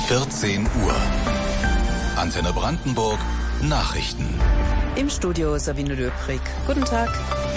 14 Uhr. Antenne Brandenburg, Nachrichten. Im Studio Sabine Löbrig. Guten Tag.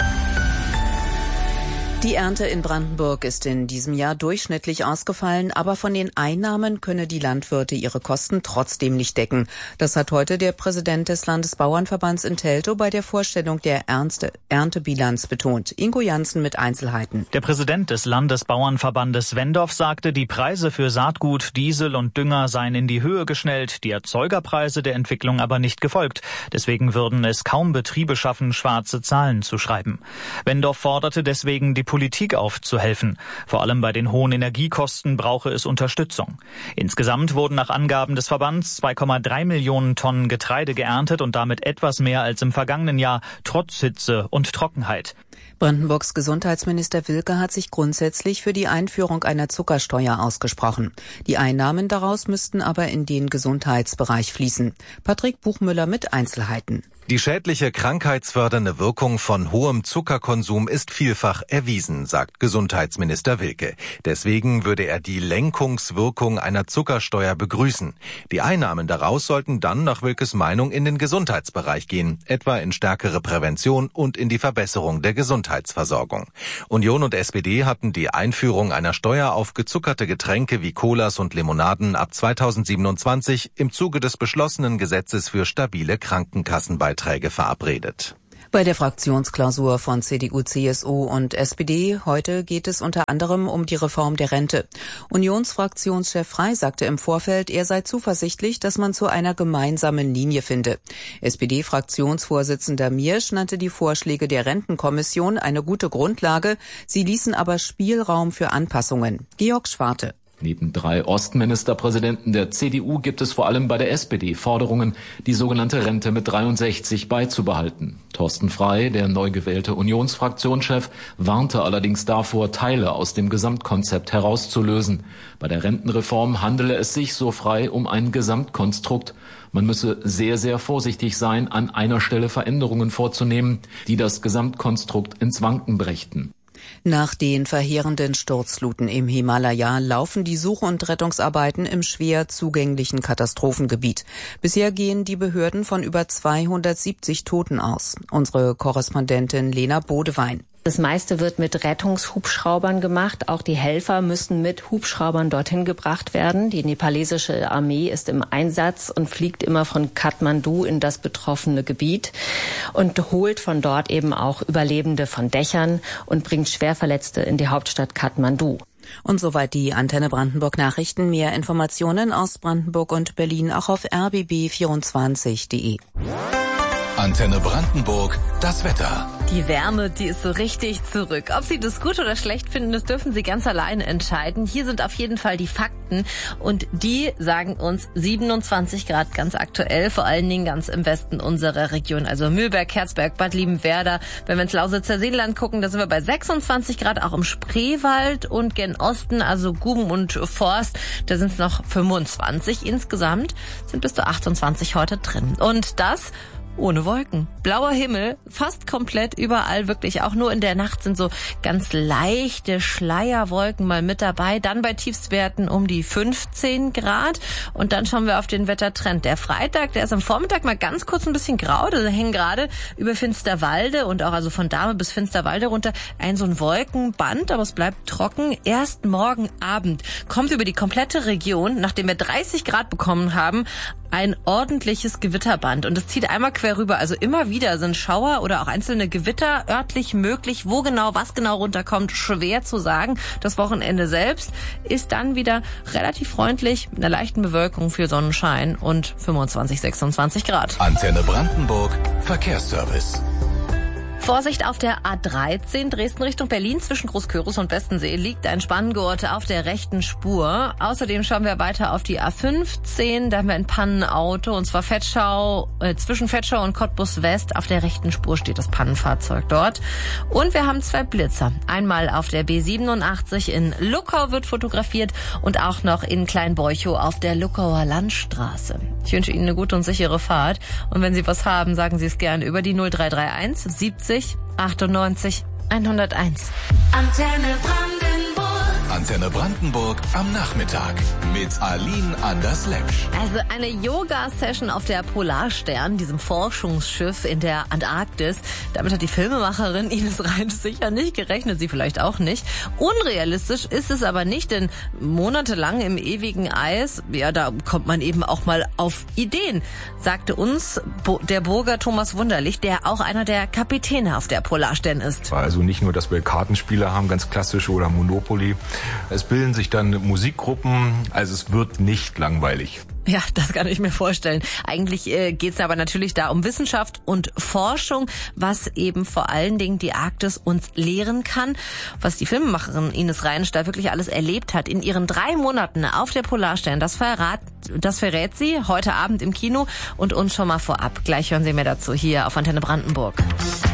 Die Ernte in Brandenburg ist in diesem Jahr durchschnittlich ausgefallen, aber von den Einnahmen könne die Landwirte ihre Kosten trotzdem nicht decken. Das hat heute der Präsident des Landesbauernverbands in Teltow bei der Vorstellung der Erntebilanz betont. Ingo Janssen mit Einzelheiten. Der Präsident des Landesbauernverbandes Wendorf sagte, die Preise für Saatgut, Diesel und Dünger seien in die Höhe geschnellt, die Erzeugerpreise der Entwicklung aber nicht gefolgt. Deswegen würden es kaum Betriebe schaffen, schwarze Zahlen zu schreiben. Wendorf forderte deswegen, die Politik aufzuhelfen. Vor allem bei den hohen Energiekosten brauche es Unterstützung. Insgesamt wurden nach Angaben des Verbands 2,3 Millionen Tonnen Getreide geerntet und damit etwas mehr als im vergangenen Jahr, trotz Hitze und Trockenheit. Brandenburgs Gesundheitsminister Wilke hat sich grundsätzlich für die Einführung einer Zuckersteuer ausgesprochen. Die Einnahmen daraus müssten aber in den Gesundheitsbereich fließen. Patrick Buchmüller mit Einzelheiten. Die schädliche krankheitsfördernde Wirkung von hohem Zuckerkonsum ist vielfach erwiesen, sagt Gesundheitsminister Wilke. Deswegen würde er die Lenkungswirkung einer Zuckersteuer begrüßen. Die Einnahmen daraus sollten dann nach Wilkes Meinung in den Gesundheitsbereich gehen, etwa in stärkere Prävention und in die Verbesserung der Gesundheitsversorgung. Union und SPD hatten die Einführung einer Steuer auf gezuckerte Getränke wie Colas und Limonaden ab 2027 im Zuge des beschlossenen Gesetzes für stabile Krankenkassenbeiträge verabredet. Bei der Fraktionsklausur von CDU, CSU und SPD heute geht es unter anderem um die Reform der Rente. Unionsfraktionschef Frey sagte im Vorfeld, er sei zuversichtlich, dass man zu einer gemeinsamen Linie finde. SPD-Fraktionsvorsitzender Miersch nannte die Vorschläge der Rentenkommission eine gute Grundlage. Sie ließen aber Spielraum für Anpassungen. Georg Schwarte. Neben 3 Ostministerpräsidenten der CDU gibt es vor allem bei der SPD Forderungen, die sogenannte Rente mit 63 beizubehalten. Thorsten Frey, der neu gewählte Unionsfraktionschef, warnte allerdings davor, Teile aus dem Gesamtkonzept herauszulösen. Bei der Rentenreform handele es sich, so Frey, um ein Gesamtkonstrukt. Man müsse sehr, sehr vorsichtig sein, an einer Stelle Veränderungen vorzunehmen, die das Gesamtkonstrukt ins Wanken brächten. Nach den verheerenden Sturzfluten im Himalaya laufen die Such- und Rettungsarbeiten im schwer zugänglichen Katastrophengebiet. Bisher gehen die Behörden von über 270 Toten aus. Unsere Korrespondentin Lena Bodewein. Das meiste wird mit Rettungshubschraubern gemacht. Auch die Helfer müssen mit Hubschraubern dorthin gebracht werden. Die nepalesische Armee ist im Einsatz und fliegt immer von Kathmandu in das betroffene Gebiet und holt von dort eben auch Überlebende von Dächern und bringt Schwerverletzte in die Hauptstadt Kathmandu. Und soweit die Antenne Brandenburg Nachrichten. Mehr Informationen aus Brandenburg und Berlin auch auf rbb24.de. Antenne Brandenburg, das Wetter. Die Wärme, die ist so richtig zurück. Ob Sie das gut oder schlecht finden, das dürfen Sie ganz alleine entscheiden. Hier sind auf jeden Fall die Fakten und die sagen uns 27 Grad ganz aktuell, vor allen Dingen ganz im Westen unserer Region, also Mühlberg, Kerzberg, Bad Liebenwerda. Wenn wir ins Lausitzer Seenland gucken, da sind wir bei 26 Grad, auch im Spreewald und gen Osten, also Guben und Forst, da sind es noch 25. Insgesamt sind bis zu 28 heute drin. Und das ohne Wolken. Blauer Himmel, fast komplett überall, wirklich auch nur in der Nacht sind so ganz leichte Schleierwolken mal mit dabei. Dann bei Tiefstwerten um die 15 Grad. Und dann schauen wir auf den Wettertrend. Der Freitag, der ist am Vormittag mal ganz kurz ein bisschen grau. Da hängen gerade über Finsterwalde und auch also von Dahme bis Finsterwalde runter so ein Wolkenband, aber es bleibt trocken. Erst morgen Abend kommt über die komplette Region, nachdem wir 30 Grad bekommen haben, ein ordentliches Gewitterband und es zieht einmal quer rüber. Also immer wieder sind Schauer oder auch einzelne Gewitter örtlich möglich. Wo genau, was genau runterkommt, schwer zu sagen. Das Wochenende selbst ist dann wieder relativ freundlich mit einer leichten Bewölkung, viel Sonnenschein und 25, 26 Grad. Antenne Brandenburg, Verkehrsservice. Vorsicht auf der A13 Dresden Richtung Berlin zwischen Großküritz und Bestensee liegt ein Spanngurt auf der rechten Spur. Außerdem schauen wir weiter auf die A15. Da haben wir ein Pannenauto und zwar zwischen Vetschau und Cottbus West. Auf der rechten Spur steht das Pannenfahrzeug dort. Und wir haben 2 Blitzer. Einmal auf der B87 in Luckau wird fotografiert und auch noch in Kleinbeuchow auf der Luckauer Landstraße. Ich wünsche Ihnen eine gute und sichere Fahrt. Und wenn Sie was haben, sagen Sie es gerne über die 0331 70 98 101. Antenne Brandenburg. Antenne Brandenburg am Nachmittag mit Aline Anders-Lepsch. Also eine Yoga-Session auf der Polarstern, diesem Forschungsschiff in der Antarktis. Damit hat die Filmemacherin Ines Reinsch sicher nicht gerechnet, sie vielleicht auch nicht. Unrealistisch ist es aber nicht, denn monatelang im ewigen Eis, ja, da kommt man eben auch mal auf Ideen, sagte uns der Burger Thomas Wunderlich, der auch einer der Kapitäne auf der Polarstern ist. Also nicht nur, dass wir Kartenspiele haben, ganz klassische oder Monopoly. Es bilden sich dann Musikgruppen, also es wird nicht langweilig. Ja, das kann ich mir vorstellen. Eigentlich geht's aber natürlich da um Wissenschaft und Forschung, was eben vor allen Dingen die Arktis uns lehren kann. Was die Filmemacherin Ines Reinsch da wirklich alles erlebt hat in ihren 3 Monaten auf der Polarstern, das verrät sie heute Abend im Kino und uns schon mal vorab. Gleich hören Sie mehr dazu hier auf Antenne Brandenburg.